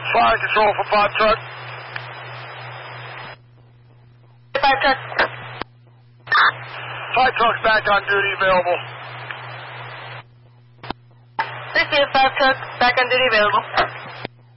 Fire control for 5 truck. 5 truck. 5 trucks back on duty available. This is 5 truck back on duty available.